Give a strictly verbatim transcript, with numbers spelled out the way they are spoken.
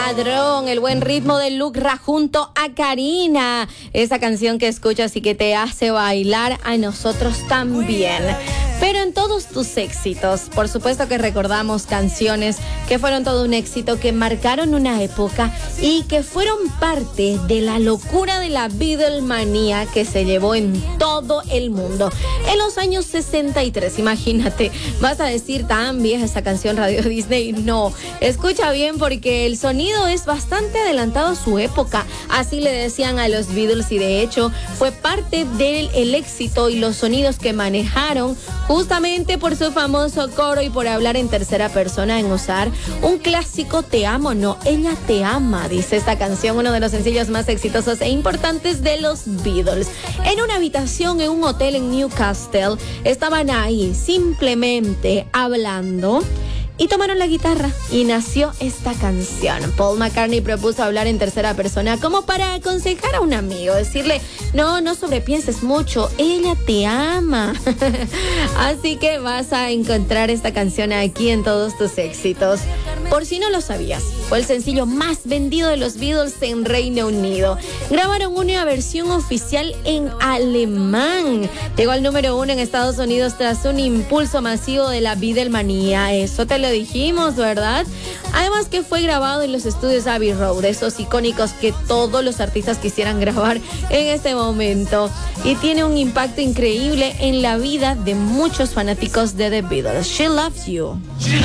Ladrón, el buen ritmo de Lucra junto a Karina. Esa canción que escuchas y que te hace bailar, a nosotros también. Pero en todos tus éxitos, por supuesto que recordamos canciones que fueron todo un éxito, que marcaron una época y que fueron parte de la locura de la Beatlemanía que se llevó en todo el mundo. En los años sesenta y tres, imagínate, vas a decir tan vieja esa canción Radio Disney. No, escucha bien porque el sonido es bastante adelantado a su época. Así le decían a los Beatles y de hecho fue parte del el éxito y los sonidos que manejaron justamente por su famoso coro y por hablar en tercera persona, en usar un clásico te amo, no, ella te ama, dice esta canción, uno de los sencillos más exitosos e importantes de los Beatles. En una habitación en un hotel en Newcastle, estaban ahí simplemente hablando y tomaron la guitarra y nació esta canción. Paul McCartney propuso hablar en tercera persona como para aconsejar a un amigo, decirle, no, no sobrepienses mucho, ella te ama. Así que vas a encontrar esta canción aquí en todos tus éxitos. Por si no lo sabías, fue el sencillo más vendido de los Beatles en Reino Unido. Grabaron una versión oficial en alemán. Llegó al número uno en Estados Unidos tras un impulso masivo de la Beatlemanía. Eso te lo dijimos, ¿verdad? Además que fue grabado en los estudios Abbey Road, esos icónicos que todos los artistas quisieran grabar en este momento. Y tiene un impacto increíble en la vida de muchos fanáticos de The Beatles. She Loves You.